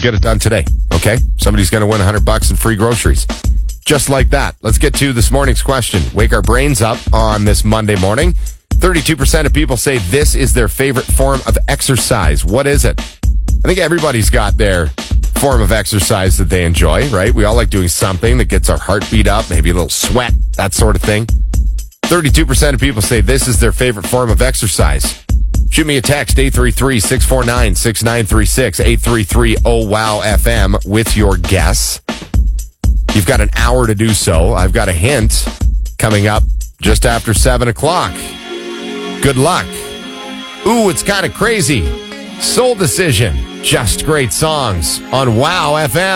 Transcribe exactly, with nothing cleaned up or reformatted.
get it done today, okay? Somebody's going to win one hundred bucks in free groceries. Just like that. Let's get to this morning's question. Wake our brains up on this Monday morning. thirty-two percent of people say this is their favorite form of exercise. What is it? I think everybody's got their form of exercise that they enjoy, right? We all like doing something that gets our heartbeat up, maybe a little sweat, that sort of thing. thirty-two percent of people say this is their favorite form of exercise. Shoot me a text, eight three three, six four nine, six nine three six, eight three three, oh wow F M with your guess. You've got an hour to do so. I've got a hint coming up just after seven o'clock. Good luck. Ooh, it's kind of crazy. Soul Decision. Just great songs on Wow F M.